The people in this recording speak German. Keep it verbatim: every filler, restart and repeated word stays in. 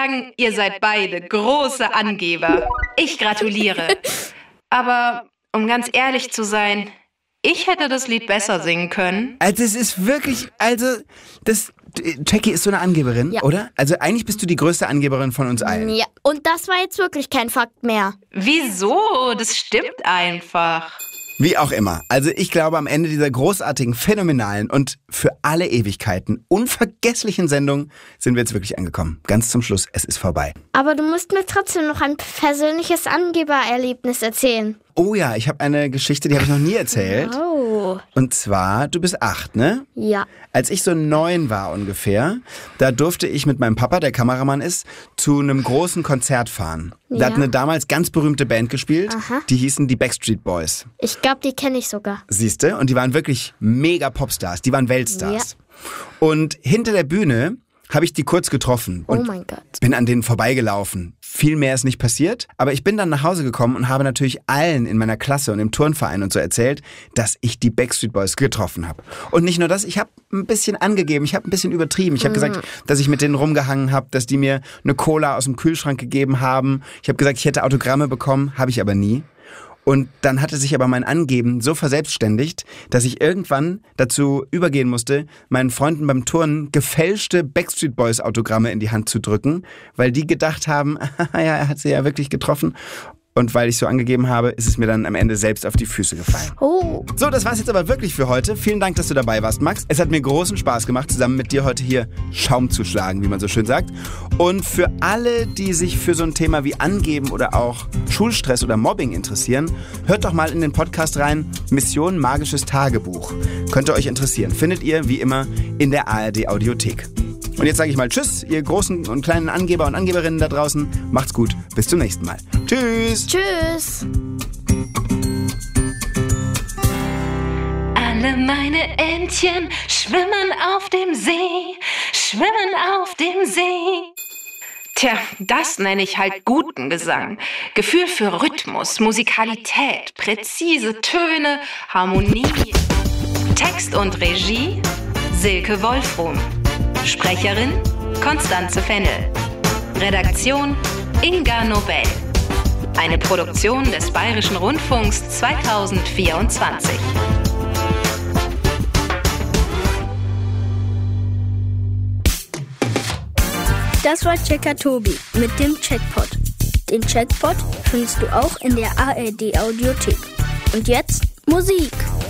sagen, ihr seid beide große Angeber. Ich gratuliere. Aber um ganz ehrlich zu sein, ich hätte das Lied besser singen können. Also es ist wirklich, also das, Jackie ist so eine Angeberin, Ja. oder? Also eigentlich bist du die größte Angeberin von uns allen. Ja, und das war jetzt wirklich kein Fakt mehr. Wieso? Das stimmt einfach. Wie auch immer. Also ich glaube, am Ende dieser großartigen, phänomenalen und für alle Ewigkeiten unvergesslichen Sendung sind wir jetzt wirklich angekommen. Ganz zum Schluss, es ist vorbei. Aber du musst mir trotzdem noch ein persönliches Angebererlebnis erzählen. Oh ja, ich habe eine Geschichte, die habe ich noch nie erzählt. Oh. Und zwar, du bist acht, ne? Ja. Als ich so neun war ungefähr, da durfte ich mit meinem Papa, der Kameramann ist, zu einem großen Konzert fahren. Da Ja. hat eine damals ganz berühmte Band gespielt, Aha. die hießen die Backstreet Boys. Ich glaube, die kenne ich sogar. Siehste? Und die waren wirklich mega Popstars, die waren Weltstars. Und hinter der Bühne habe ich die kurz getroffen Oh und mein Gott. bin an denen vorbeigelaufen. Viel mehr ist nicht passiert, aber ich bin dann nach Hause gekommen und habe natürlich allen in meiner Klasse und im Turnverein und so erzählt, dass ich die Backstreet Boys getroffen habe. Und nicht nur das, ich habe ein bisschen angegeben, ich habe ein bisschen übertrieben. Ich habe gesagt, dass ich mit denen rumgehangen habe, dass die mir eine Cola aus dem Kühlschrank gegeben haben. Ich habe gesagt, ich hätte Autogramme bekommen, habe ich aber nie. Und dann hatte sich aber mein Angeben so verselbstständigt, dass ich irgendwann dazu übergehen musste, meinen Freunden beim Turnen gefälschte Backstreet Boys Autogramme in die Hand zu drücken, weil die gedacht haben, ja, er hat sie ja wirklich getroffen. Und weil ich so angegeben habe, ist es mir dann am Ende selbst auf die Füße gefallen. Oh. So, das war's jetzt aber wirklich für heute. Vielen Dank, dass du dabei warst, Max. Es hat mir großen Spaß gemacht, zusammen mit dir heute hier Schaum zu schlagen, wie man so schön sagt. Und für alle, die sich für so ein Thema wie Angeben oder auch Schulstress oder Mobbing interessieren, hört doch mal in den Podcast rein, Mission Magisches Tagebuch. Könnte euch interessieren. Findet ihr, wie immer, in der A R D Audiothek. Und jetzt sage ich mal Tschüss, ihr großen und kleinen Angeber und Angeberinnen da draußen. Macht's gut, bis zum nächsten Mal. Tschüss. Tschüss. Alle meine Entchen schwimmen auf dem See, schwimmen auf dem See. Tja, das nenne ich halt guten Gesang. Gefühl für Rhythmus, Musikalität, präzise Töne, Harmonie. Text und Regie Silke Wolfrum. Sprecherin Konstanze Fennel. Redaktion Inga Nobel. Eine Produktion des Bayerischen Rundfunks zweitausendvierundzwanzig. Das war Checker Tobi mit dem Checkpot. Den Checkpot findest du auch in der A R D Audiothek. Und jetzt Musik.